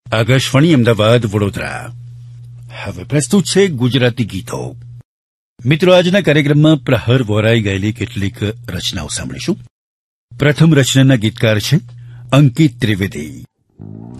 આકાશવાણી અમદાવાદ વડોદરા. હવે પ્રસ્તુત છે ગુજરાતી ગીતો. મિત્રો, આજના કાર્યક્રમમાં પ્રહર વોરાઈ ગયેલી કેટલીક રચનાઓ સાંભળીશું. પ્રથમ રચનાના ગીતકાર છે અંકિત ત્રિવેદી.